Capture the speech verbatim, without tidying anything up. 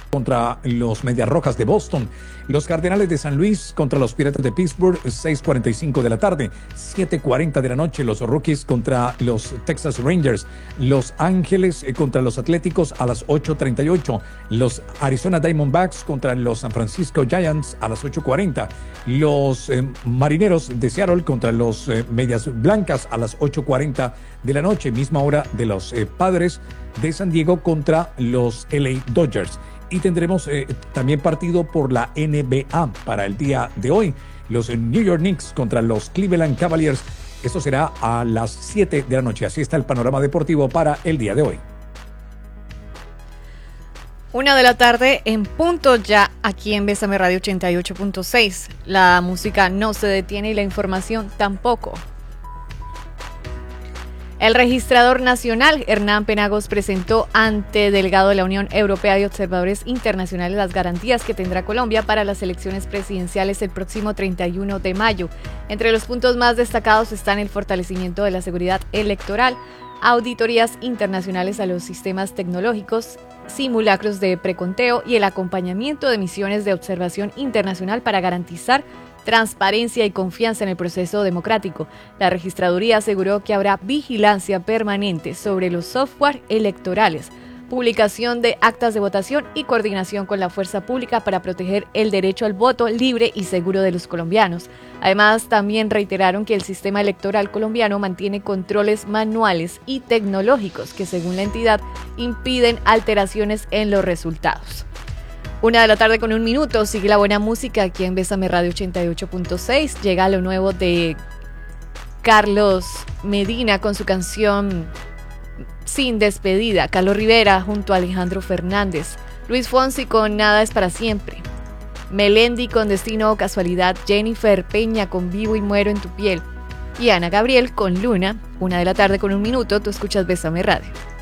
contra los Medias Rojas de Boston. Los Cardenales de San Luis contra los Piratas de Pittsburgh, seis cuarenta y cinco de la tarde. siete cuarenta de la noche, los Rockies contra los Texas Rangers. Los Ángeles contra los Atléticos a las ocho treinta y ocho. Los Arizona Diamondbacks contra los San Francisco Giants a las ocho cuarenta. Los eh, Marineros de Seattle contra los eh, Medias Blancas a las ocho cuarenta de la noche. Misma hora de los eh, Padres de San Diego contra los L A Dodgers. Y tendremos eh, también partido por la N B A para el día de hoy. Los New York Knicks contra los Cleveland Cavaliers. Esto será a las siete de la noche. Así está el panorama deportivo para el día de hoy. Una de la tarde en punto ya aquí en Bésame Radio ochenta y ocho punto seis. La música no se detiene y la información tampoco. El registrador nacional, Hernán Penagos, presentó ante delegado de la Unión Europea y observadores internacionales las garantías que tendrá Colombia para las elecciones presidenciales el próximo treinta y uno de mayo. Entre los puntos más destacados están el fortalecimiento de la seguridad electoral, auditorías internacionales a los sistemas tecnológicos, simulacros de preconteo y el acompañamiento de misiones de observación internacional para garantizar transparencia y confianza en el proceso democrático. La registraduría aseguró que habrá vigilancia permanente sobre los software electorales, publicación de actas de votación y coordinación con la fuerza pública para proteger el derecho al voto libre y seguro de los colombianos. Además, también reiteraron que el sistema electoral colombiano mantiene controles manuales y tecnológicos que, según la entidad, impiden alteraciones en los resultados. Una de la tarde con un minuto, sigue la buena música aquí en Bésame Radio ochenta y ocho punto seis. Llega lo nuevo de Carlos Medina con su canción Sin Despedida. Carlos Rivera junto a Alejandro Fernández. Luis Fonsi con Nada es para siempre. Melendi con Destino o Casualidad. Jennifer Peña con Vivo y Muero en tu piel. Y Ana Gabriel con Luna. Una de la tarde con un minuto, tú escuchas Bésame Radio.